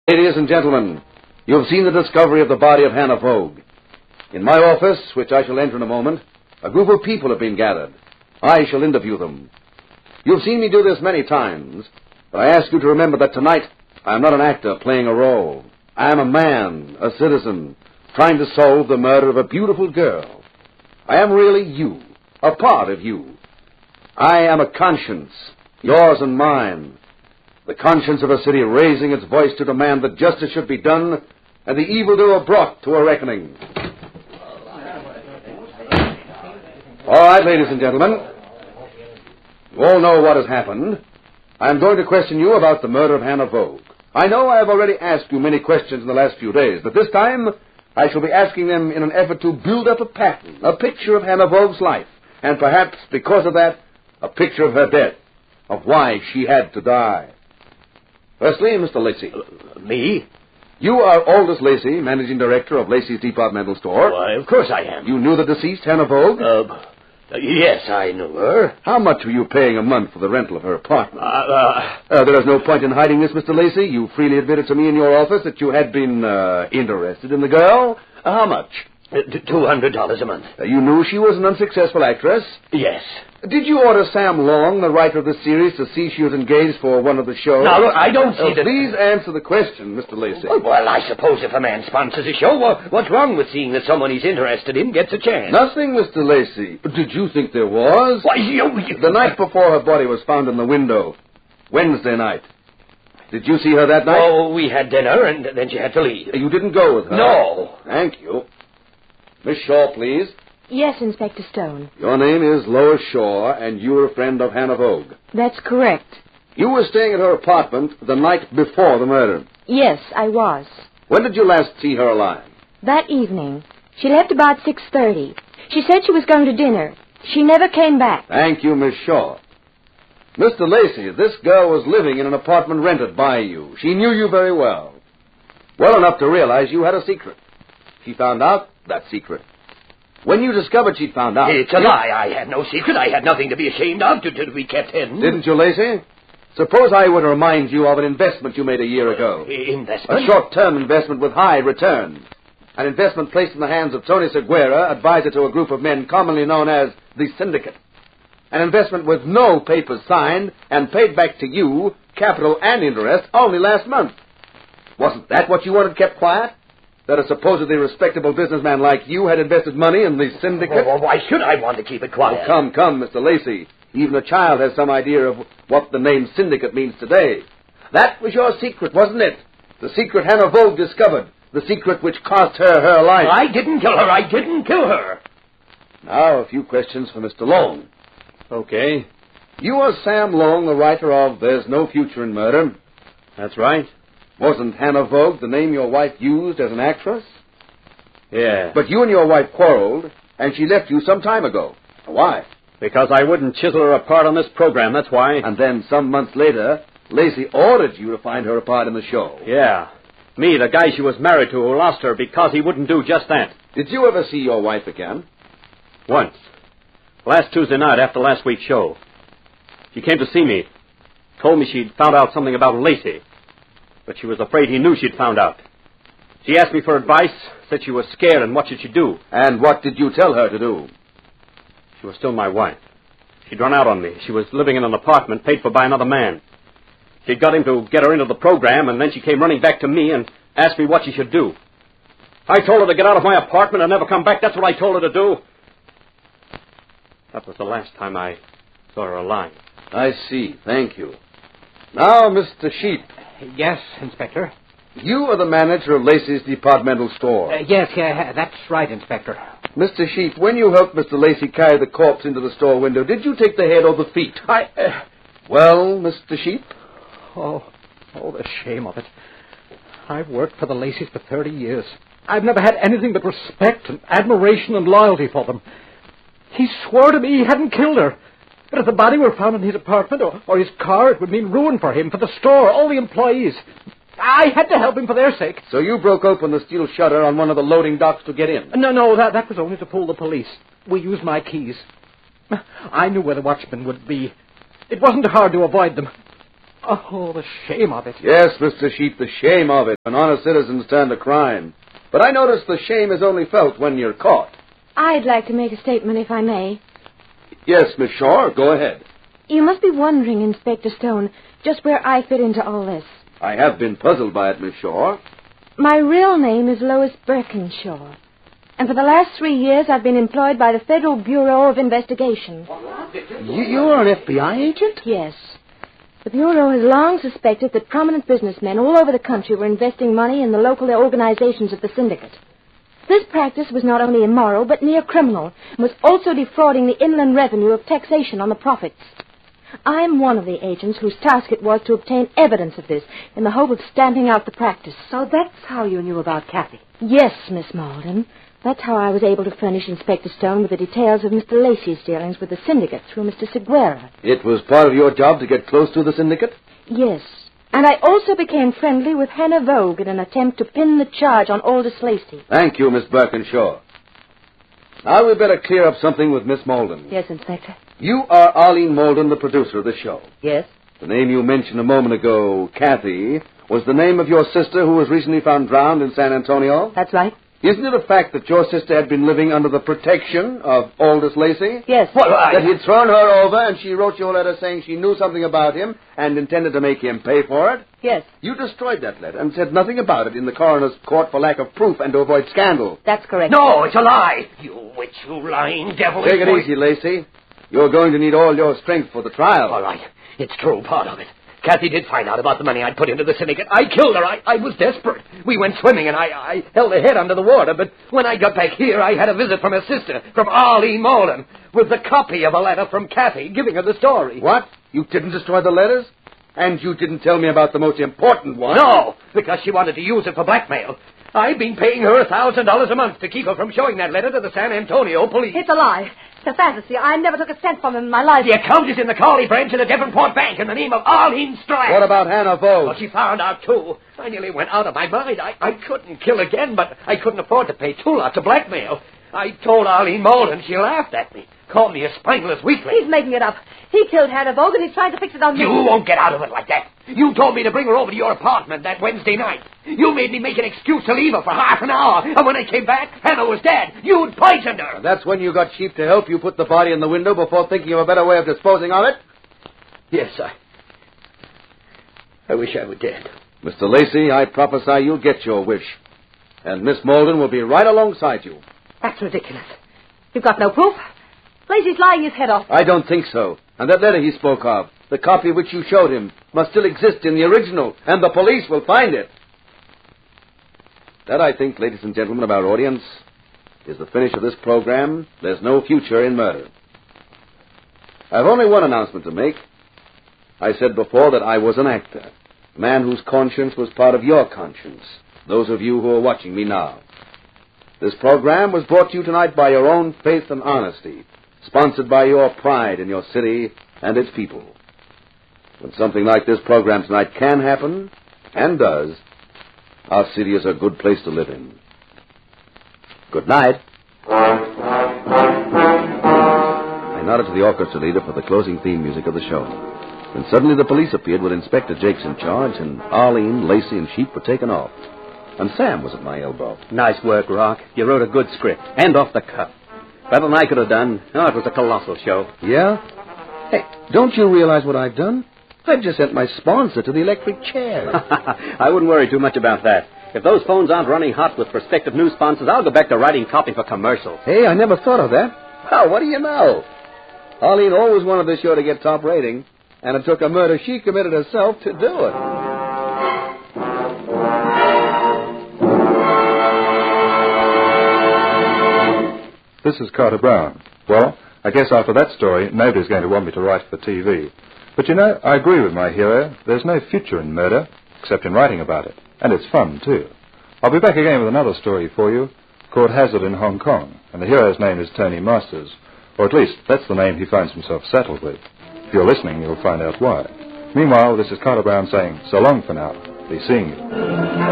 Ladies and gentlemen, you have seen the discovery of the body of Hannah Vogue. In my office, which I shall enter in a moment, a group of people have been gathered. I shall interview them. You've seen me do this many times, but I ask you to remember that tonight I am not an actor playing a role. I am a man, a citizen, trying to solve the murder of a beautiful girl. I am really you, a part of you. I am a conscience, yours and mine. The conscience of a city raising its voice to demand that justice should be done and the evildoer brought to a reckoning. All right, ladies and gentlemen. You all know what has happened. I am going to question you about the murder of Hannah Vogue. I know I have already asked you many questions in the last few days, but this time I shall be asking them in an effort to build up a pattern, a picture of Hannah Vogue's life, and perhaps, because of that, a picture of her death, of why she had to die. Firstly, Mr. Lacey. Me? You are Aldous Lacey, managing director of Lacey's Departmental Store. Why, of course I am. You knew the deceased, Hannah Vogue? Yes, I knew her. How much were you paying a month for the rental of her apartment? There is no point in hiding this, Mr. Lacey. You freely admitted to me in your office that you had been, interested in the girl. How much? $200 a month. You knew she was an unsuccessful actress? Yes. Did you order Sam Long, the writer of this series, to see she was engaged for one of the shows? Now, look, I don't see that... Please answer the question, Mr. Lacey. Well, I suppose if a man sponsors a show, what's wrong with seeing that someone he's interested in gets a chance? Nothing, Mr. Lacey. Did you think there was? Why, The night before her body was found in the window, Wednesday night. Did you see her that night? Oh, we had dinner, and then she had to leave. You didn't go with her? No. Thank you. Miss Shaw, please. Yes, Inspector Stone. Your name is Lois Shaw, and you're a friend of Hannah Vogue. That's correct. You were staying at her apartment the night before the murder. Yes, I was. When did you last see her alive? That evening. She left about 6:30. She said she was going to dinner. She never came back. Thank you, Miss Shaw. Mr. Lacey, this girl was living in an apartment rented by you. She knew you very well. Well enough to realize you had a secret. She found out that secret. When you discovered she'd found out... It's a lie. I had no secret. I had nothing to be ashamed of to be kept hidden. Didn't you, Lacey? Suppose I were to remind you of an investment you made a year ago. Investment? A short-term investment with high return. An investment placed in the hands of Tony Seguera, advisor to a group of men commonly known as the Syndicate. An investment with no papers signed and paid back to you, capital and interest, only last month. Wasn't that what you wanted kept quiet? That a supposedly respectable businessman like you had invested money in the Syndicate? Well, why should I want to keep it quiet? Oh, come, Mr. Lacey. Even a child has some idea of what the name Syndicate means today. That was your secret, wasn't it? The secret Hannah Vogue discovered. The secret which cost her life. I didn't kill her. I didn't kill her. Now, a few questions for Mr. Long. Okay. You are Sam Long, the writer of There's No Future in Murder. That's right. Wasn't Hannah Vogue the name your wife used as an actress? Yeah. But you and your wife quarreled, and she left you some time ago. Why? Because I wouldn't chisel her apart on this program, that's why. And then, some months later, Lacey ordered you to find her a part in the show. Yeah. Me, the guy she was married to, who lost her because he wouldn't do just that. Did you ever see your wife again? Once. Last Tuesday night after last week's show. She came to see me. Told me she'd found out something about Lacey. But she was afraid he knew she'd found out. She asked me for advice, said she was scared, and what should she do? And what did you tell her to do? She was still my wife. She'd run out on me. She was living in an apartment paid for by another man. She'd got him to get her into the program, and then she came running back to me and asked me what she should do. I told her to get out of my apartment and never come back. That's what I told her to do. That was the last time I saw her alive. I see. Thank you. Now, Mr. Sheep. Yes, Inspector. You are the manager of Lacey's Departmental Store. Yes, that's right, Inspector. Mr. Sheep, when you helped Mr. Lacey carry the corpse into the store window, did you take the head or the feet? Well, Mr. Sheep? Oh, the shame of it. I've worked for the Lacey's for 30 years. I've never had anything but respect and admiration and loyalty for them. He swore to me he hadn't killed her. But if the body were found in his apartment or his car, it would mean ruin for him, for the store, all the employees. I had to help him for their sake. So you broke open the steel shutter on one of the loading docks to get in? No, that was only to fool the police. We used my keys. I knew where the watchmen would be. It wasn't hard to avoid them. Oh, the shame of it. Yes, Mr. Sheep, the shame of it. When honest citizens turn to crime. But I notice the shame is only felt when you're caught. I'd like to make a statement, if I may. Yes, Miss Shaw, go ahead. You must be wondering, Inspector Stone, just where I fit into all this. I have been puzzled by it, Miss Shaw. My real name is Lois Birkinshaw. And for the last 3 years, I've been employed by the Federal Bureau of Investigation. You're an FBI agent? Yes. The Bureau has long suspected that prominent businessmen all over the country were investing money in the local organizations of the syndicate. This practice was not only immoral, but near criminal, and was also defrauding the inland revenue of taxation on the profits. I'm one of the agents whose task it was to obtain evidence of this, in the hope of stamping out the practice. So that's how you knew about Kathy? Yes, Miss Malden. That's how I was able to furnish Inspector Stone with the details of Mr. Lacey's dealings with the syndicate through Mr. Seguera. It was part of your job to get close to the syndicate? Yes. And I also became friendly with Hannah Vogue in an attempt to pin the charge on Aldous Lacey. Thank you, Miss Birkinshaw. Now we'd better clear up something with Miss Malden. Yes, Inspector. You are Arlene Malden, the producer of the show. Yes? The name you mentioned a moment ago, Kathy, was the name of your sister who was recently found drowned in San Antonio? That's right. Isn't it a fact that your sister had been living under the protection of Aldous Lacey? Yes. That he'd thrown her over and she wrote you a letter saying she knew something about him and intended to make him pay for it? Yes. You destroyed that letter and said nothing about it in the coroner's court for lack of proof and to avoid scandal. That's correct. No, it's a lie. You witch, you lying devil. Take it easy, Lacey. You're going to need all your strength for the trial. All right. It's true, part of it. Kathy did find out about the money I'd put into the syndicate. I killed her. I was desperate. We went swimming, and I held her head under the water. But when I got back here, I had a visit from her sister, from Arlene Malden, with the copy of a letter from Kathy giving her the story. What? You didn't destroy the letters? And you didn't tell me about the most important one? No, because she wanted to use it for blackmail. I've been paying her $1,000 a month to keep her from showing that letter to the San Antonio police. It's a lie. It's a fantasy. I never took a cent from him in my life. The account is in the Carley branch of the Devonport Bank in the name of Arlene Stratt. What about Hannah Vogue? Well, she found out, too. I nearly went out of my mind. I couldn't kill again, but I couldn't afford to pay 2 lots of blackmail. I told Arlene Malden. She laughed at me. Called me a spineless weakling. He's making it up. He killed Hannah Vogue, and he's trying to fix it on me. You won't get out of it like that. You told me to bring her over to your apartment that Wednesday night. You made me make an excuse to leave her for half an hour. And when I came back, Hannah was dead. You'd poisoned her. And that's when you got Sheep to help you put the body in the window before thinking of a better way of disposing of it? Yes, I wish I were dead. Mr. Lacey, I prophesy you'll get your wish. And Miss Malden will be right alongside you. That's ridiculous. You've got no proof. Lacey's lying his head off. I don't think so. And that letter he spoke of, the copy which you showed him, must still exist in the original, and the police will find it. That, I think, ladies and gentlemen of our audience, is the finish of this program. There's no future in murder. I've only one announcement to make. I said before that I was an actor, a man whose conscience was part of your conscience, those of you who are watching me now. This program was brought to you tonight by your own faith and honesty, sponsored by your pride in your city and its people. When something like this program tonight can happen, and does, our city is a good place to live in. Good night. I nodded to the orchestra leader for the closing theme music of the show. Then suddenly the police appeared with Inspector Jakes in charge, and Arlene, Lacey, and Sheep were taken off. And Sam was at my elbow. Nice work, Rock. You wrote a good script, and off the cuff. Better than I could have done. Oh, it was a colossal show. Yeah? Hey, don't you realize what I've done? I've just sent my sponsor to the electric chair. I wouldn't worry too much about that. If those phones aren't running hot with prospective new sponsors, I'll go back to writing copy for commercials. Hey, I never thought of that. Well, what do you know? Arlene always wanted this show to get top rating, and it took a murder she committed herself to do it. This is Carter Brown. Well, I guess after that story, nobody's going to want me to write for TV. But you know, I agree with my hero. There's no future in murder, except in writing about it. And it's fun, too. I'll be back again with another story for you, called Hazard in Hong Kong. And the hero's name is Tony Masters. Or at least, that's the name he finds himself settled with. If you're listening, you'll find out why. Meanwhile, this is Carter Brown saying so long for now. Be seeing you.